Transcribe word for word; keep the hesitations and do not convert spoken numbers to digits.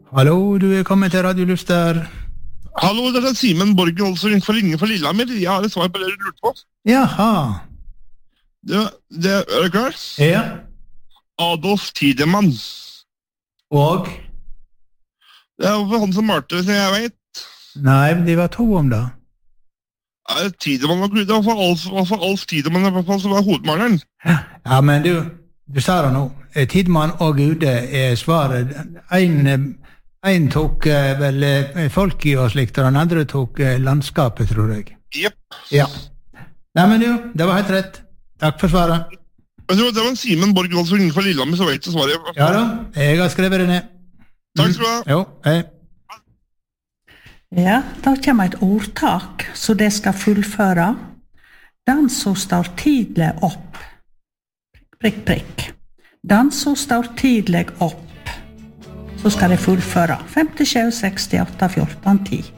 Hallo, du er kommet til Radio Luster. Hallo, det er Simen Borgen Olsen for Ringe for Lillehammer. Jeg har et svar på det du lurte på. Jaha. Det, det er du klar? Ja. Adolf Tidemann. Og? Det er jo han som malte, som jeg vet. Nei, men de var to om det. Ja, Tidemann var det var for Alf, var for Alf Tidemann i hvert fall, som var hovedmaleren. Ja, men du, du sa det nå. Tidemann og Gude er svaret. En, en tok eh, vel eh, folk i og slikt, og den andre tok eh, landskapet, tror jeg. Jepp. Ja. Nei, men du, det var helt rett. Takk for svaret. Men det var en Simen Borgen Olsen for Ringe for Lillehammer, så vet du svaret. Ja da, jeg har skrevet det ned. Takk skal du ha. Jo, hei. Ja, da kommer et ordtak, så det skal fullføre. Den som står tidlig opp. Prikk, prikk. Den som står tidlig opp. Så skal det fullføre. fem sju seks åtte fjorten ti.